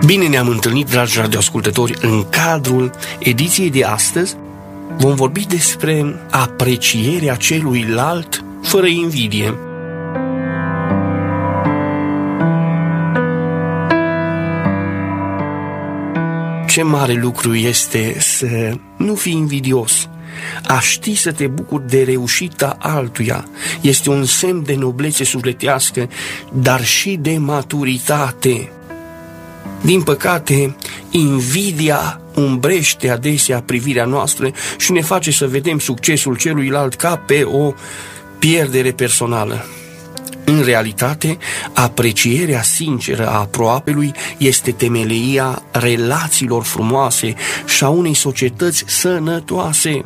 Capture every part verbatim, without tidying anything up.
Bine ne-am întâlnit, dragi radioascultători. În cadrul ediției de astăzi vom vorbi despre aprecierea celuilalt fără invidie. Ce mare lucru este să nu fii invidios, a ști să te bucuri de reușita altuia. Este un semn de noblețe sufletească, dar și de maturitate. Din păcate, invidia umbrește adesea privirea noastră și ne face să vedem succesul celuilalt ca pe o pierdere personală. În realitate, aprecierea sinceră a aproapelui este temelia relațiilor frumoase și a unei societăți sănătoase.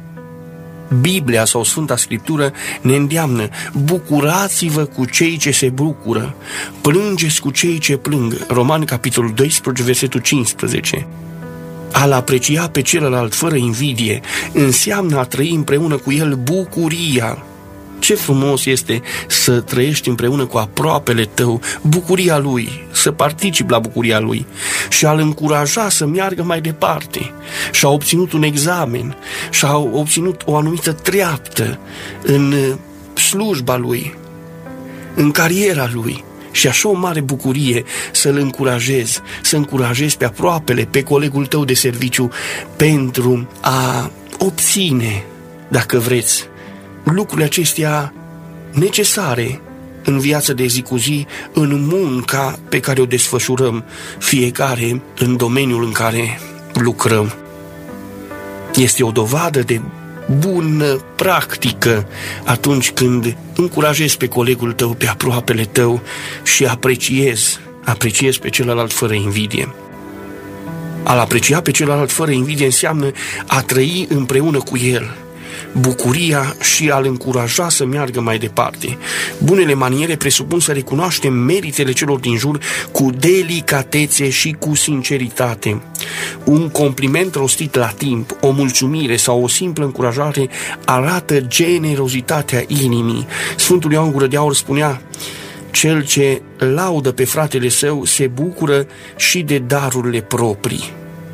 Biblia sau Sfânta Scriptură ne îndeamnă: bucurați-vă cu cei ce se bucură, plângeți cu cei ce plâng. Romani, capitolul doisprezece, versetul cincisprezece. A-l aprecia pe celălalt fără invidie înseamnă a trăi împreună cu el bucuria. Ce frumos este să trăiești împreună cu aproapele tău bucuria lui, să participi la bucuria lui și a-l încuraja să meargă mai departe. Și-a obținut un examen, și-a obținut o anumită treaptă în slujba lui, în cariera lui. Și așa o mare bucurie să-l încurajezi, să încurajezi pe aproapele, pe colegul tău de serviciu pentru a obține, dacă vreți, lucrurile acestea necesare în viața de zi cu zi, în munca pe care o desfășurăm fiecare în domeniul în care lucrăm. Este o dovadă de bună practică atunci când încurajezi pe colegul tău, pe aproapele tău și apreciezi, apreciezi pe celălalt fără invidie. A-l aprecia pe celălalt fără invidie înseamnă a trăi împreună cu el bucuria și a-l încuraja să meargă mai departe. Bunele maniere presupun să recunoaștem meritele celor din jur cu delicatețe și cu sinceritate. Un compliment rostit la timp, o mulțumire sau o simplă încurajare arată generozitatea inimii. Sfântul Ioan Gură de Aur spunea: cel ce laudă pe fratele său se bucură și de darurile proprii.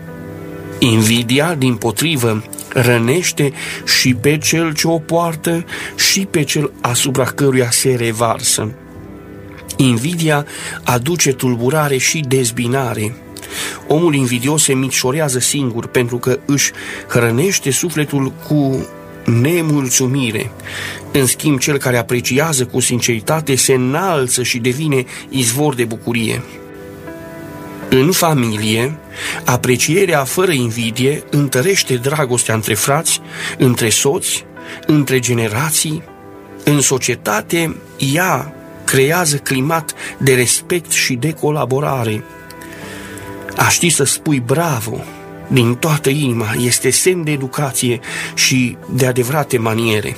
Invidia, dimpotrivă, rănește și pe cel ce o poartă și pe cel asupra căruia se revarsă. Invidia aduce tulburare și dezbinare. Omul invidios se micșorează singur pentru că își hrănește sufletul cu nemulțumire. În schimb, cel care apreciază cu sinceritate se înalță și devine izvor de bucurie. În familie, aprecierea fără invidie întărește dragostea între frați, între soți, între generații. În societate, ea creează climat de respect și de colaborare. A ști să spui bravo din toată inima este semn de educație și de adevărate maniere.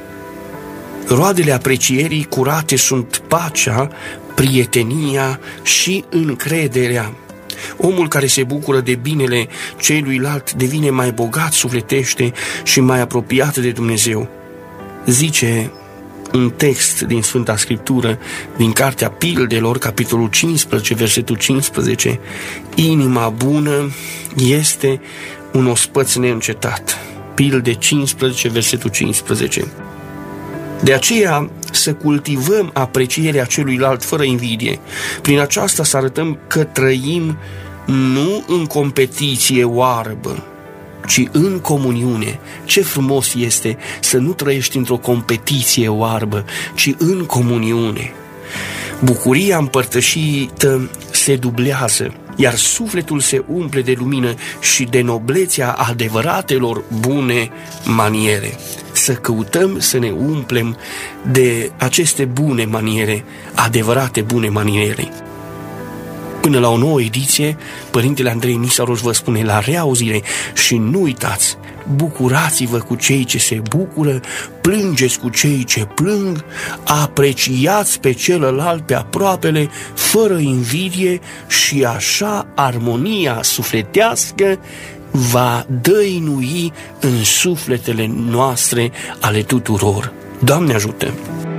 Roadele aprecierii curate sunt pacea, prietenia și încrederea. Omul care se bucură de binele celuilalt devine mai bogat sufletește și mai apropiat de Dumnezeu. Zice un text din Sfânta Scriptură, din Cartea Pildelor, capitolul cincisprezece, versetul cincisprezece: inima bună este un ospăț neîncetat. Pilde cincisprezece, versetul cincisprezece. De aceea să cultivăm aprecierea celuilalt fără invidie. Prin aceasta să arătăm că trăim nu în competiție oarbă, ci în comuniune. Ce frumos este să nu trăiești într-o competiție oarbă, ci în comuniune. Bucuria împărtășită se dublează, iar sufletul se umple de lumină și de noblețea adevăratelor bune maniere. Să căutăm să ne umplem de aceste bune maniere, adevărate bune maniere. Până la o nouă ediție, Părintele Andrei Nisaroș vă spune la reauzire și nu uitați, bucurați-vă cu cei ce se bucură, plângeți cu cei ce plâng, apreciați pe celălalt, pe aproapele, fără invidie și așa armonia sufletească va dăinui în sufletele noastre ale tuturor. Doamne ajută!